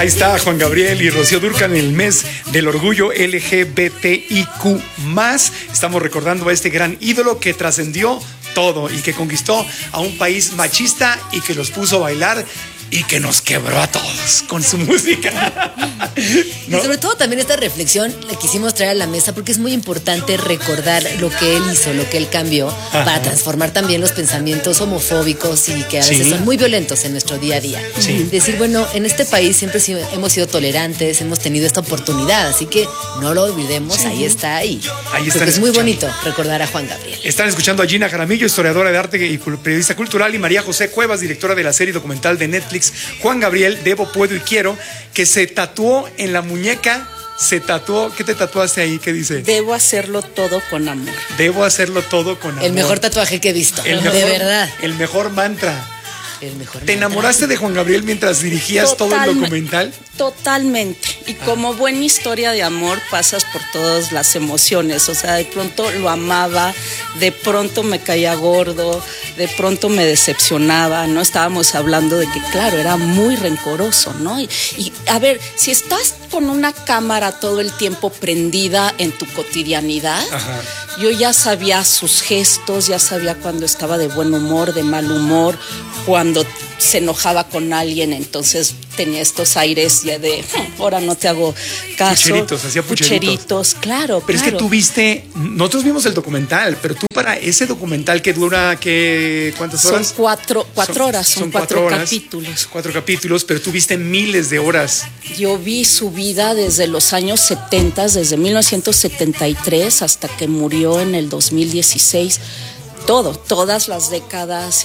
Ahí está Juan Gabriel y Rocío Dúrcal en el mes del orgullo LGBTIQ+. Estamos recordando a este gran ídolo que trascendió todo y que conquistó a un país machista y que los puso a bailar y que nos quebró a todos con su música. ¿No? Y sobre todo también esta reflexión la quisimos traer a la mesa porque es muy importante recordar lo que él hizo, lo que él cambió, para transformar también los pensamientos homofóbicos y que a veces son muy violentos en nuestro día a día. Decir, bueno, en este país siempre hemos sido tolerantes, hemos tenido esta oportunidad, así que no lo olvidemos, ahí está. Ahí está. Es muy bonito recordar a Juan Gabriel. Están escuchando a Gina Jaramillo, historiadora de arte y periodista cultural, y María José Cuevas, directora de la serie documental de Netflix Juan Gabriel, Debo, Puedo y Quiero, que se tatuó en la muñeca. ¿Qué te tatuaste ahí? ¿Qué dice? Debo hacerlo todo con amor. Debo hacerlo todo con amor. El mejor tatuaje que he visto, de verdad. El mejor mantra. ¿Te enamoraste de Juan Gabriel mientras dirigías todo el documental? Totalmente. Y como buena historia de amor pasas por todas las emociones. O sea, de pronto lo amaba, de pronto me caía gordo, de pronto me decepcionaba, ¿no? Estábamos hablando de que, claro, era muy rencoroso, ¿no? Y a ver, si estás con una cámara todo el tiempo prendida en tu cotidianidad, yo ya sabía sus gestos, ya sabía cuando estaba de buen humor, de mal humor, cuando se enojaba con alguien, entonces tenía estos aires ya de ahora no te hago caso. Hacía pucheritos, claro. Pero es que tú viste, nosotros vimos el documental, pero tú para ese documental que dura, ¿cuántas horas? Son cuatro horas, son cuatro capítulos. 4 capítulos, pero tú viste miles de horas. Yo vi su vida desde los años 70, desde 1973 hasta que murió en el 2016. Todas las décadas,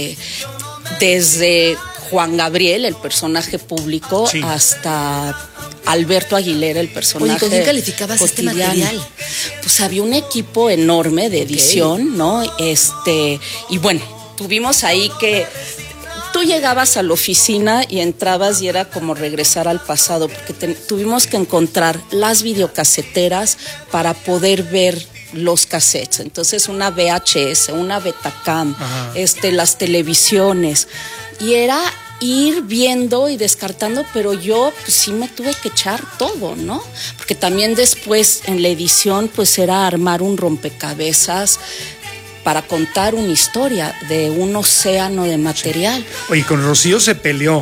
desde Juan Gabriel, el personaje público, hasta Alberto Aguilera, el personaje. Oye, ¿con quién calificabas cotidiano? Este material? Pues había un equipo enorme de edición, ¿no? Y bueno, tuvimos ahí que tú llegabas a la oficina y entrabas y era como regresar al pasado, porque tuvimos que encontrar las videocaseteras para poder ver los cassettes. Entonces una VHS, una Betacam, las televisiones, y era ir viendo y descartando, pero yo pues sí me tuve que echar todo, ¿no? Porque también después en la edición pues era armar un rompecabezas para contar una historia de un océano de material. Oye, con Rocío se peleó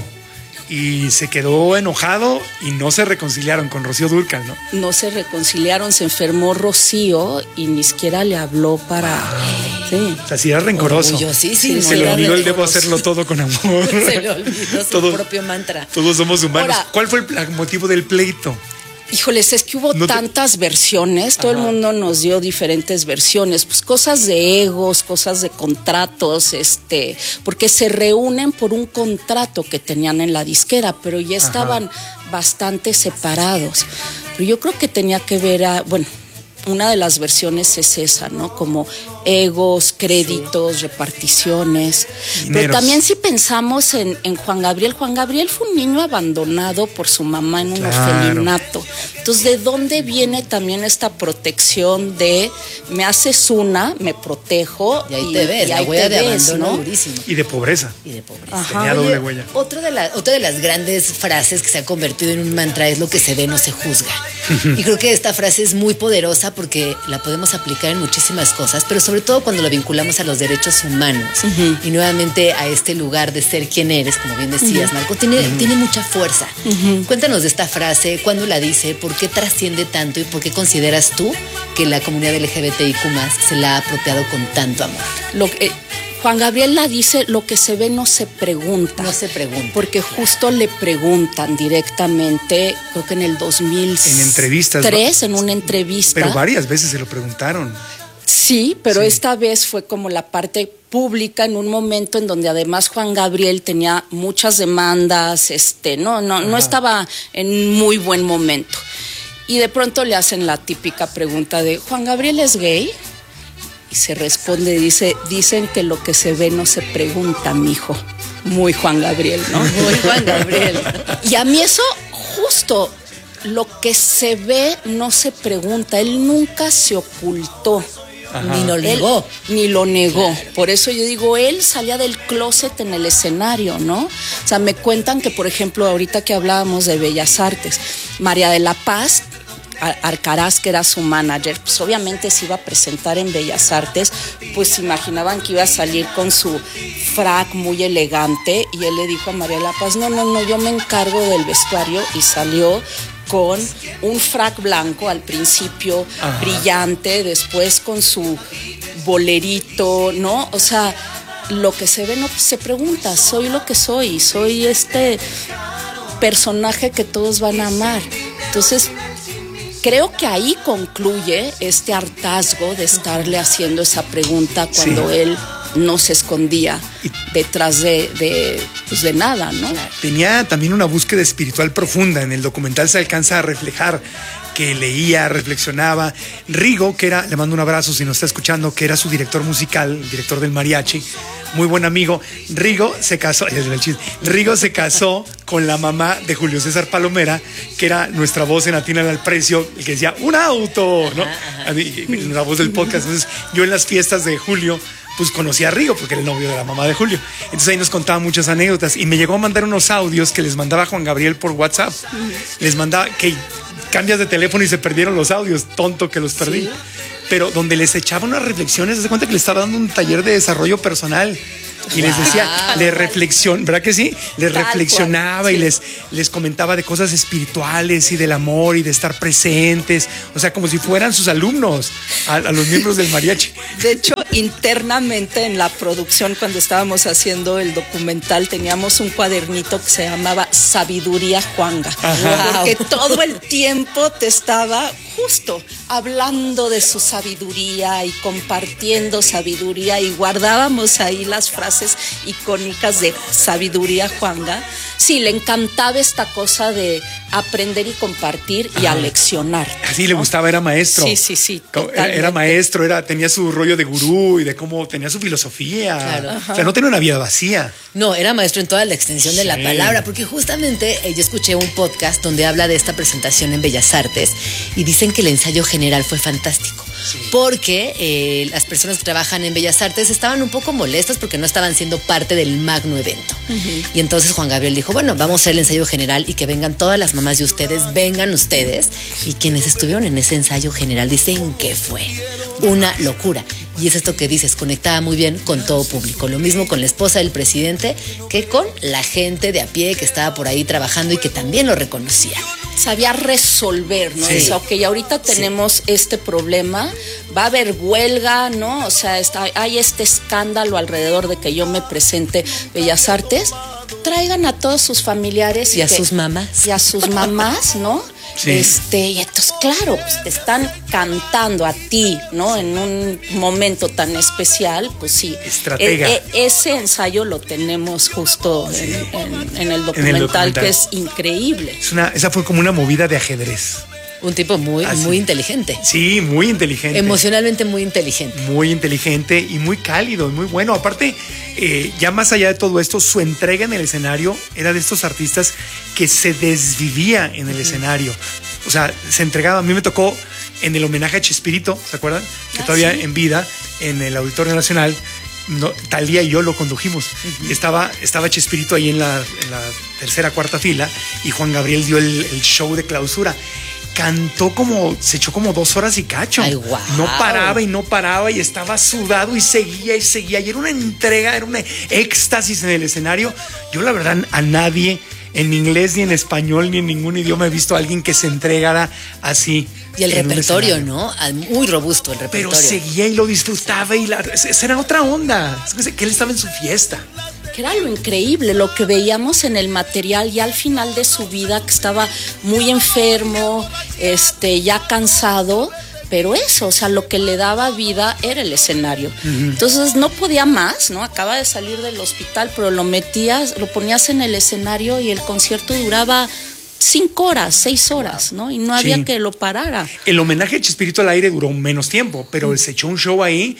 y se quedó enojado y no se reconciliaron con Rocío Dúrcal, ¿no? No se reconciliaron, se enfermó Rocío y ni siquiera le habló para... Sí. O sea, sí era rencoroso. Se le olvidó el debo hacerlo todo con amor. Se le olvidó su propio mantra. Todos somos humanos. Ahora, ¿cuál fue el motivo del pleito? Híjoles, es que hubo tantas versiones, todo el mundo nos dio diferentes versiones, pues cosas de egos, cosas de contratos, porque se reúnen por un contrato que tenían en la disquera, pero ya estaban bastante separados. Pero yo creo que tenía que ver una de las versiones es esa, ¿no? Como egos, créditos, reparticiones. Dineros. Pero también si pensamos en Juan Gabriel fue un niño abandonado por su mamá en un orfelinato. Entonces, ¿de dónde viene también esta protección de me haces me protejo? Y ahí te ves, la huella de abandono, ¿no? Durísimo. Y de pobreza. Tenía doble huella. Otra de las grandes frases que se ha convertido en un mantra es: lo que se ve no se juzga. Y creo que esta frase es muy poderosa porque la podemos aplicar en muchísimas cosas, pero sobre todo cuando lo vinculamos a los derechos humanos y nuevamente a este lugar de ser quien eres, como bien decías, Marco, tiene mucha fuerza. Cuéntanos de esta frase, cuándo la dice, por qué trasciende tanto y por qué consideras tú que la comunidad LGBTIQ+ se la ha apropiado con tanto amor. Juan Gabriel la dice: lo que se ve no se pregunta. No se pregunta. Porque justo le preguntan directamente, creo que en el 2003, en entrevistas, en una entrevista. Pero varias veces se lo preguntaron. Sí, pero esta vez fue como la parte pública en un momento en donde además Juan Gabriel tenía muchas demandas, no estaba en muy buen momento. Y de pronto le hacen la típica pregunta de: ¿Juan Gabriel es gay? Y se responde, dicen que lo que se ve no se pregunta, mijo. Muy Juan Gabriel, ¿no? Muy Juan Gabriel. Y a mí eso, justo, lo que se ve no se pregunta. Él nunca se ocultó. Ni lo negó. Ni lo negó. Claro. Por eso yo digo, él salía del closet en el escenario, ¿no? O sea, me cuentan que, por ejemplo, ahorita que hablábamos de Bellas Artes, María de la Paz Arcaraz, que era su manager, pues obviamente se iba a presentar en Bellas Artes, pues se imaginaban que iba a salir con su frac muy elegante, y él le dijo a María de la Paz, no, yo me encargo del vestuario, y salió con un frac blanco al principio, brillante, después con su bolerito, ¿no? O sea, lo que se ve no se pregunta, soy lo que soy este personaje que todos van a amar. Entonces, creo que ahí concluye este hartazgo de estarle haciendo esa pregunta cuando él no se escondía detrás de nada, ¿no? Tenía también una búsqueda espiritual profunda. En el documental se alcanza a reflejar que leía, reflexionaba. Rigo, que era, le mando un abrazo si nos está escuchando, que era su director musical, el director del mariachi, muy buen amigo. Rigo se casó con la mamá de Julio César Palomera, que era nuestra voz en Atínale al Precio, el que decía, ¡un auto! ¿No? La voz del podcast. Entonces, yo en las fiestas de Julio, pues conocí a Rigo porque era el novio de la mamá de Julio. Entonces ahí nos contaba muchas anécdotas y me llegó a mandar unos audios que les mandaba Juan Gabriel por WhatsApp. Les mandaba que cambias de teléfono y se perdieron los audios, tonto que los perdí. ¿Sí? Pero donde les echaba unas reflexiones, se cuenta que le estaba dando un taller de desarrollo personal. Y les decía, ¿verdad que sí? Les reflexionaba y les comentaba de cosas espirituales y del amor y de estar presentes. O sea, como si fueran sus alumnos, a los miembros del mariachi. De hecho, internamente en la producción, cuando estábamos haciendo el documental, teníamos un cuadernito que se llamaba Sabiduría Juanga. Porque todo el tiempo te estaba justo hablando de su sabiduría y compartiendo sabiduría, y guardábamos ahí las frases icónicas de Sabiduría Juanga. Sí, le encantaba esta cosa de aprender y compartir y aleccionar. Así, ¿no? Le gustaba, era maestro. Sí. Era maestro, tenía su rollo de gurú y de cómo tenía su filosofía. Claro. O sea, no tenía una vida vacía. No, era maestro en toda la extensión de la palabra, porque justamente yo escuché un podcast donde habla de esta presentación en Bellas Artes y dicen que el ensayo general fue fantástico. Sí. Porque las personas que trabajan en Bellas Artes estaban un poco molestas porque no estaban siendo parte del magno evento. Y entonces Juan Gabriel dijo, bueno, vamos a hacer el ensayo general y que vengan todas las mamás de ustedes, vengan ustedes. Y quienes estuvieron en ese ensayo general dicen que fue una locura. Y es esto que dices, conectaba muy bien con todo público. Lo mismo con la esposa del presidente que con la gente de a pie que estaba por ahí trabajando y que también lo reconocía. Sabía resolver, ¿no? Sí. O sea, ok, ahorita tenemos este problema, va a haber huelga, ¿no? O sea, hay este escándalo alrededor de que yo me presente Bellas Artes. Traigan a todos sus familiares y a sus mamás. Y a sus mamás, ¿no? Sí. Y entonces, claro, pues te están cantando a ti, ¿no? En un momento tan especial, pues sí. Estratega. Ese ensayo lo tenemos justo en el documental, que es increíble. Esa fue como una movida de ajedrez. Un tipo muy inteligente. Sí, muy inteligente. Emocionalmente muy inteligente. Muy inteligente y muy cálido y muy bueno. Aparte, ya más allá de todo esto, su entrega en el escenario era de estos artistas que se desvivía en el escenario. O sea, se entregaba. A mí me tocó en el homenaje a Chespirito, ¿se acuerdan? Que todavía en vida, en el Auditorio Nacional, Talía y yo lo condujimos. Estaba Chespirito ahí en la tercera, cuarta fila, y Juan Gabriel dio el show de clausura. Cantó se echó como 2 horas y cacho. Ay, wow. No paraba y estaba sudado y seguía. Y era una entrega, era un éxtasis en el escenario. Yo, la verdad, a nadie en inglés, ni en español, ni en ningún idioma he visto a alguien que se entregara así. Y el repertorio, ¿no? Muy robusto el repertorio. Pero seguía y lo disfrutaba esa era otra onda. Es que él estaba en su fiesta. Que era lo increíble, lo que veíamos en el material ya al final de su vida, que estaba muy enfermo, ya cansado, pero eso, o sea, lo que le daba vida era el escenario. Entonces no podía más, ¿no? Acaba de salir del hospital, pero lo ponías en el escenario y el concierto duraba 5 horas, 6 horas, ¿no? Y no había que lo parara. El homenaje a Chespirito al aire duró menos tiempo, pero se echó un show ahí,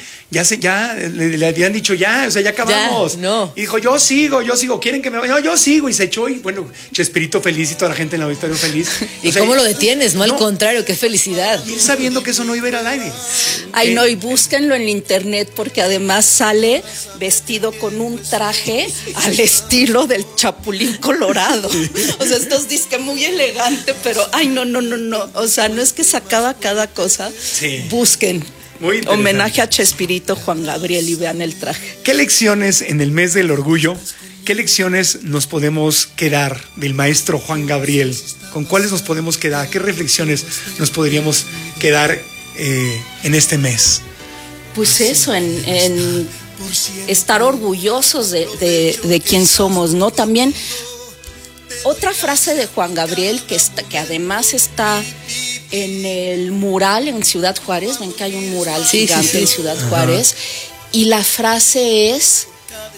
le habían dicho ya, o sea, ya acabamos. Ya, no. Y dijo, yo sigo, ¿quieren que me vaya? No, yo sigo, y se echó, y bueno, Chespirito feliz y toda la gente en el auditorio feliz. ¿Y cómo lo detienes? No, al contrario, qué felicidad. Y él sabiendo que eso no iba a ir al aire. Ay, no, y búsquenlo en internet porque además sale vestido con un traje al estilo del Chapulín Colorado. O sea, estos disque muy elegante, pero ay, no. O sea, no es que sacaba cada cosa. Sí. Busquen. Muy interesante. Homenaje a Chespirito, Juan Gabriel, y vean el traje. ¿Qué lecciones en el mes del orgullo, qué lecciones nos podemos quedar del maestro Juan Gabriel? ¿Con cuáles nos podemos quedar? ¿Qué reflexiones nos podríamos quedar en este mes? Pues eso, en estar orgullosos de quién somos, ¿no? También otra frase de Juan Gabriel que además está en el mural en Ciudad Juárez. Ven que hay un mural gigante en Ciudad Juárez. Y la frase es: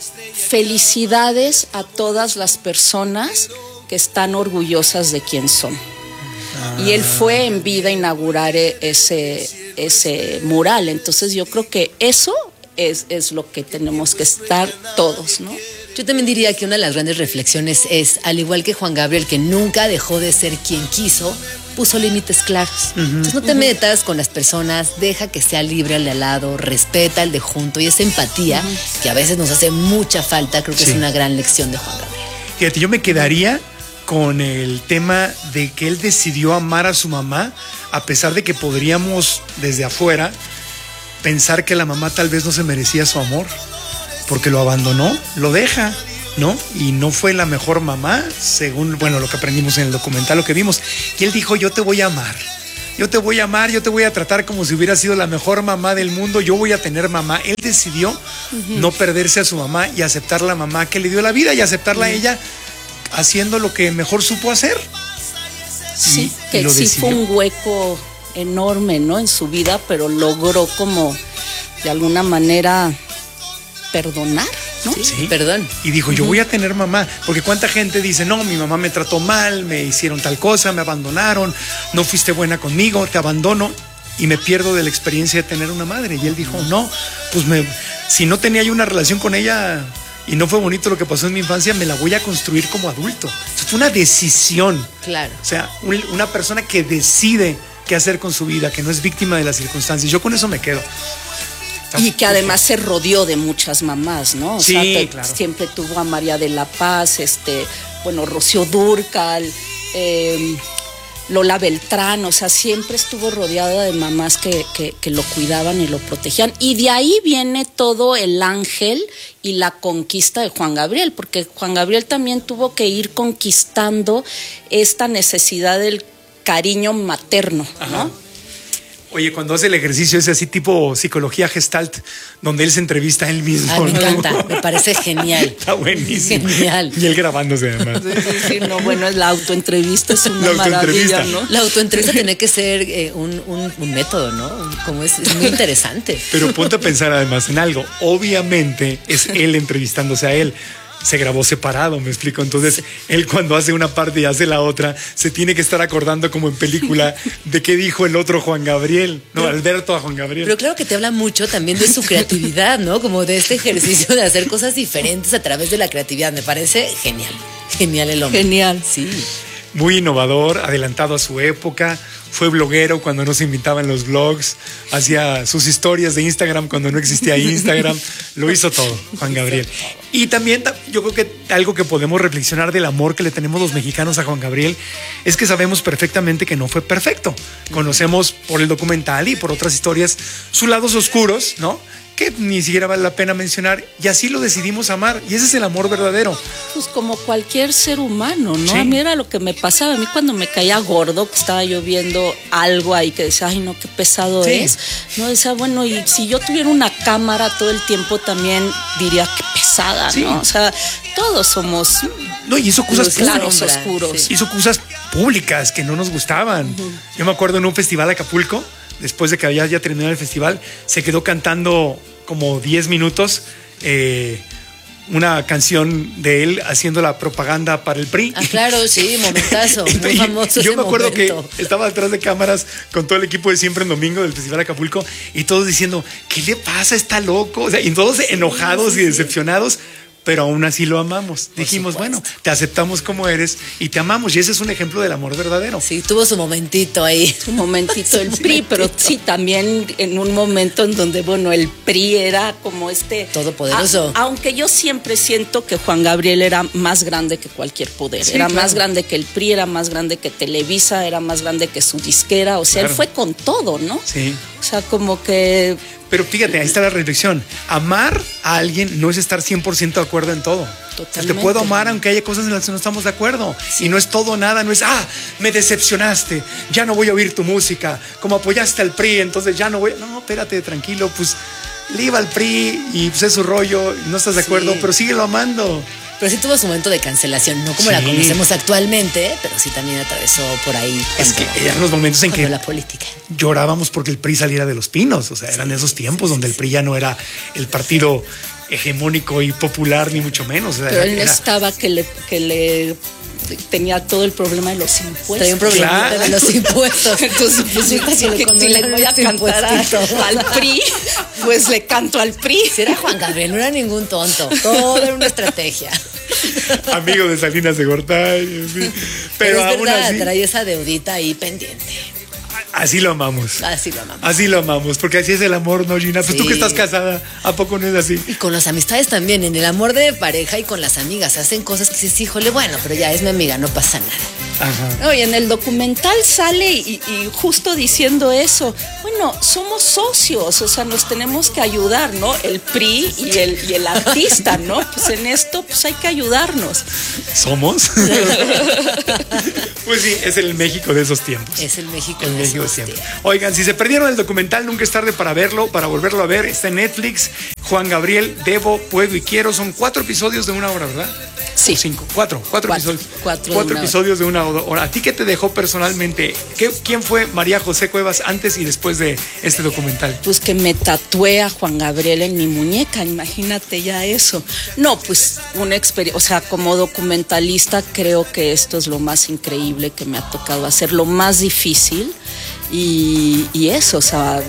felicidades a todas las personas que están orgullosas de quién son. Y él fue en vida a inaugurar ese mural. Entonces yo creo que eso es lo que tenemos que estar todos, ¿no? Yo también diría que una de las grandes reflexiones es, al igual que Juan Gabriel, que nunca dejó de ser quien quiso, puso límites claros. Entonces no te metas con las personas, deja que sea libre al de al lado, respeta al de junto, y esa empatía que a veces nos hace mucha falta, creo que es una gran lección de Juan Gabriel. Fíjate, yo me quedaría con el tema de que él decidió amar a su mamá, a pesar de que podríamos desde afuera pensar que la mamá tal vez no se merecía su amor, porque lo abandonó, lo deja, ¿no? Y no fue la mejor mamá, según, bueno, lo que aprendimos en el documental, lo que vimos. Y él dijo, yo te voy a amar, yo te voy a amar, yo te voy a tratar como si hubiera sido la mejor mamá del mundo, yo voy a tener mamá. Él decidió no perderse a su mamá y aceptar la mamá que le dio la vida y aceptarla a ella haciendo lo que mejor supo hacer. Sí, que sí fue un hueco enorme, ¿no? En su vida, pero logró como de alguna manera perdonar, ¿no? Sí, perdón. Y dijo, yo voy a tener mamá, porque cuánta gente dice, no, mi mamá me trató mal, me hicieron tal cosa, me abandonaron, no fuiste buena conmigo, te abandono y me pierdo de la experiencia de tener una madre. Y él dijo, no, pues si no tenía yo una relación con ella y no fue bonito lo que pasó en mi infancia, me la voy a construir como adulto. Eso fue una decisión. Claro. O sea, una persona que decide qué hacer con su vida, que no es víctima de las circunstancias. Yo con eso me quedo. Y que además se rodeó de muchas mamás, ¿no? O sí, sea, claro. Siempre tuvo a María de la Paz, Rocío Dúrcal, Lola Beltrán, o sea, siempre estuvo rodeada de mamás que lo cuidaban y lo protegían. Y de ahí viene todo el ángel y la conquista de Juan Gabriel, porque Juan Gabriel también tuvo que ir conquistando esta necesidad del cariño materno, ¿no? Ajá. Oye, cuando hace el ejercicio ese así tipo psicología gestalt, donde él se entrevista a él mismo. Ay, me encanta, me parece genial. Está buenísimo. Genial. Y él grabándose además. Sí, no, bueno, la autoentrevista es una maravilla, ¿no? La autoentrevista tiene que ser un método, ¿no? Como es muy interesante. Pero ponte a pensar además en algo. Obviamente es él entrevistándose a él. Se grabó separado, me explico. Entonces, él cuando hace una parte y hace la otra, se tiene que estar acordando como en película de qué dijo el otro Juan Gabriel, no, Alberto a Juan Gabriel. Pero claro que te habla mucho también de su creatividad, ¿no? Como de este ejercicio de hacer cosas diferentes a través de la creatividad. Me parece genial, genial el hombre. Genial. Sí. Muy innovador, adelantado a su época, fue bloguero cuando no se invitaban los blogs, hacía sus historias de Instagram cuando no existía Instagram, lo hizo todo, Juan Gabriel. Y también yo creo que algo que podemos reflexionar del amor que le tenemos los mexicanos a Juan Gabriel es que sabemos perfectamente que no fue perfecto. Conocemos por el documental y por otras historias sus lados oscuros, ¿no? Que ni siquiera vale la pena mencionar, y así lo decidimos amar, y ese es el amor verdadero. Pues como cualquier ser humano, ¿no? Sí. A mí era lo que me pasaba, a mí cuando me caía gordo, que estaba yo viendo algo ahí que decía, ay no, qué pesado Sí. es, no, decía, bueno, y si yo tuviera una cámara todo el tiempo también diría, qué pesada, Sí. ¿no? O sea, todos somos No, y hizo cosas claros, públicas. oscuros. Sí. Hizo cosas públicas que no nos gustaban. Yo me acuerdo en un festival de Acapulco, después de que había ya terminado el festival, se quedó cantando como 10 minutos una canción de él haciendo la propaganda para el PRI. Ah, claro, sí, momentazo, muy famoso. Yo me acuerdo momento. que estaba detrás de cámaras con todo el equipo de Siempre en Domingo del Festival Acapulco y todos diciendo, ¿qué le pasa? Está loco. O sea, y todos enojados y decepcionados. Pero aún así lo amamos. Dijimos, bueno, te aceptamos como eres y te amamos. Y ese es un ejemplo del amor verdadero. Sí, tuvo su momentito ahí. Un momentito el PRI, pero sí, también en un momento en donde, bueno, el PRI era como todopoderoso. Aunque yo siempre siento que Juan Gabriel era más grande que cualquier poder. Sí, era más grande que el PRI, era más grande que Televisa, era más grande que su disquera. O sea, él fue con todo, ¿no? Sí. O sea, como que... Pero fíjate, ahí está la reflexión. Amar a alguien no es estar 100% de acuerdo en todo. Totalmente. Te puedo amar aunque haya cosas en las que no estamos de acuerdo. Sí. Y no es todo nada, no es, me decepcionaste, ya no voy a oír tu música. Como apoyaste al PRI, entonces ya no voy. No, espérate, tranquilo, pues le iba al PRI y pues es su rollo y no estás de acuerdo, pero síguelo amando. Pero sí tuvo su momento de cancelación, no como la conocemos actualmente, pero sí también atravesó por ahí. Es que eran los momentos en que la política. Llorábamos porque el PRI saliera de los pinos. O sea, eran esos tiempos donde el PRI ya no era el partido hegemónico y popular, ni mucho menos. O sea, pero él estaba que le tenía todo el problema de los impuestos. Tenía un problema de los impuestos. Entonces, pues si le voy a cantar al PRI, pues le canto al PRI. Si era Juan Gabriel, no era ningún tonto. Todo era una estrategia. Amigo de Salinas de Gortari, sí. Pero es aún verdad, así trae esa deudita ahí pendiente. Así lo amamos. Así lo amamos. Así lo amamos, porque así es el amor, ¿no, Gina? Pues sí. Tú que estás casada, ¿a poco no es así? Y con las amistades también, en el amor de pareja y con las amigas, hacen cosas que dices, híjole, bueno, pero ya es mi amiga, no pasa nada. Ajá. No, y en el documental sale y justo diciendo eso, bueno, somos socios, o sea, nos tenemos que ayudar, ¿no? El PRI y el artista, ¿no? Pues en esto, pues hay que ayudarnos. ¿Somos? Pues sí, es el México de esos tiempos. Es el México de esos tiempos. Oigan, si se perdieron el documental, nunca es tarde para verlo, para volverlo a ver. Está en Netflix. Juan Gabriel, Debo, Puedo y Quiero. Son 4 episodios de 1 hora, ¿verdad? Sí. 5. 4 episodios. 4 episodios de 1 hora. ¿A ti qué te dejó personalmente? ¿Quién fue María José Cuevas antes y después de este documental? Pues que me tatué a Juan Gabriel en mi muñeca, imagínate ya eso. No, pues una experiencia, o sea, como documentalista creo que esto es lo más increíble que me ha tocado hacer, lo más difícil y eso, o sea,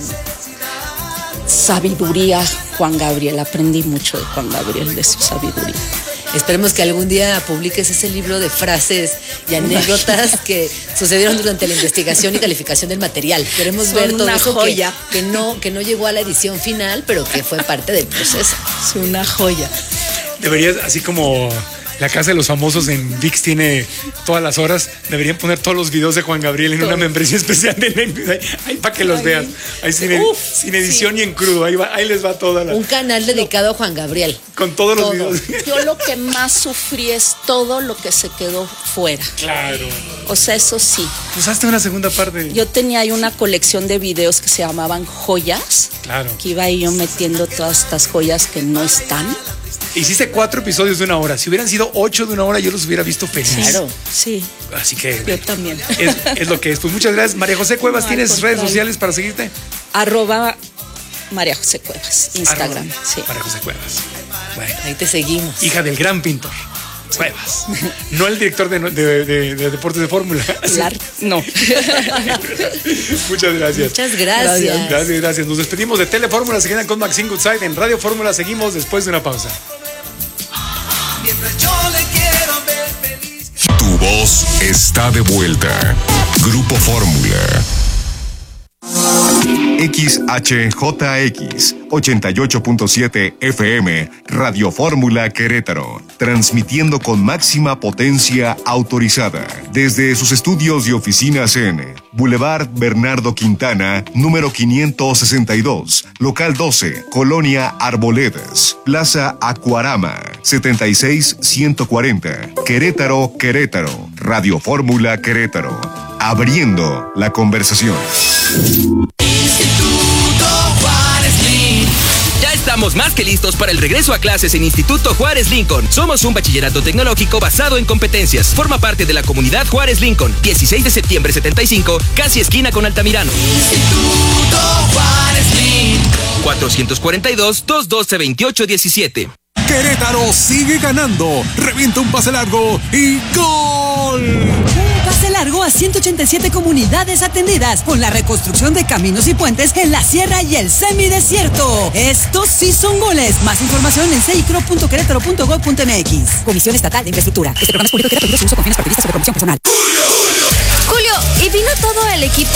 sabiduría Juan Gabriel, aprendí mucho de Juan Gabriel, de su sabiduría. Esperemos que algún día publiques ese libro de frases y anécdotas que sucedieron durante la investigación y calificación del material. Queremos ver todo eso joya. Que no llegó a la edición final, pero que fue parte del proceso. Es una joya. Deberías, así como la Casa de los Famosos en ViX tiene todas las horas, deberían poner todos los videos de Juan Gabriel en una membresía especial de Netflix, ahí para que los veas. Ahí sin edición y en crudo, ahí les va toda la... Un canal dedicado a Juan Gabriel. Con todos los videos. Yo lo que más sufrí es todo lo que se quedó fuera. Claro. O sea, eso sí. Pues hazte una segunda parte. Yo tenía ahí una colección de videos que se llamaban joyas. Claro. Que iba ahí yo metiendo todas estas joyas que no están. Hiciste 4 episodios de 1 hora. Si hubieran sido 8 de 1 hora, yo los hubiera visto feliz. Claro, sí. Así que... Yo también. Es lo que es. Pues muchas gracias. María José Cuevas, ¿tienes redes sociales para seguirte? @María José Cuevas, Instagram. Sí. María José Cuevas. Bueno. Ahí te seguimos. Hija del gran pintor Cuevas. No el director de Deportes de Fórmula. No. Muchas gracias. Muchas gracias. Gracias. Nos despedimos de Telefórmula. Se quedan con Maxine Goodside en Radio Fórmula. Seguimos después de una pausa. Tu voz está de vuelta. Grupo Fórmula. XHJX 88.7 FM Radio Fórmula Querétaro, transmitiendo con máxima potencia autorizada desde sus estudios y oficinas en Boulevard Bernardo Quintana, número 562, local 12, Colonia Arboledas, Plaza Acuarama, 76140, Querétaro, Querétaro. Radio Fórmula Querétaro, abriendo la conversación. Ya estamos más que listos para el regreso a clases en Instituto Juárez Lincoln. Somos un bachillerato tecnológico basado en competencias. Forma parte de la comunidad Juárez Lincoln. 16 de septiembre 75, casi esquina con Altamirano. Instituto Juárez Lincoln. 442-212-2817. Querétaro sigue ganando. Revienta un pase largo y ¡gol! Un pase largo a 187 comunidades atendidas con la reconstrucción de caminos y puentes en la sierra y el semidesierto. Estos sí son goles. Más información en ceicro.querétaro.gov.mx. Comisión Estatal de Infraestructura. Este programa es público y gratuito. Su uso con fines partidistas o de promoción personal. Julio, ¿y vino todo el equipo